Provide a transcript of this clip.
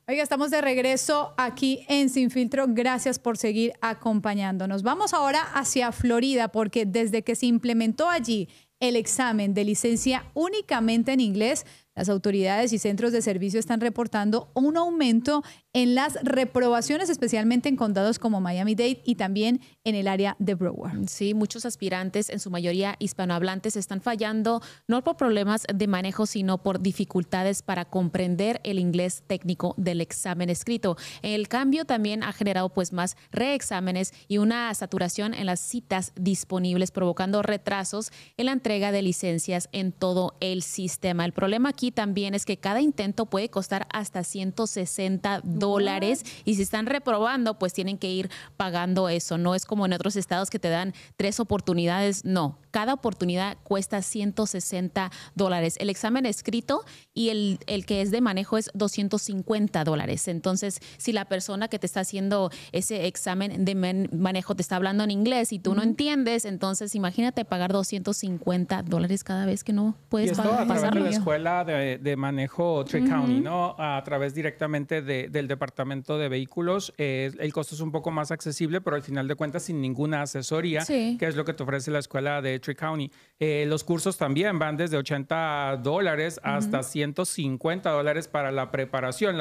Oiga, estamos de regreso aquí en Sin Filtro. Gracias por seguir acompañándonos. Vamos ahora hacia Florida porque desde que se implementó allí el examen de licencia únicamente en inglés, las autoridades y centros de servicio están reportando un aumento en las reprobaciones, especialmente en condados como Miami-Dade y también en el área de Broward. Sí, muchos aspirantes, en su mayoría hispanohablantes, están fallando no por problemas de manejo, sino por dificultades para comprender el inglés técnico del examen escrito. El cambio también ha generado pues más reexámenes y una saturación en las citas disponibles, provocando retrasos en la entrega de licencias en todo el sistema. El problema aquí también es que cada intento puede costar hasta $160 y si están reprobando, pues tienen que ir pagando eso. No es como en otros estados que te dan 3 oportunidades. No, cada oportunidad cuesta $160. El examen escrito y el que es de manejo es $250. Entonces, si la persona que te está haciendo ese examen de manejo te está hablando en inglés y tú no entiendes, entonces imagínate pagar $250 cada vez que no puedes pasarlo. Y esto a través de la escuela de manejo Tri-County, ¿no? A través directamente del departamento de vehículos. El costo es un poco más accesible, pero al final de cuentas sin ninguna asesoría, que es lo que te ofrece la escuela de Tri-County. Los cursos también van desde $80 hasta $150 para la preparación.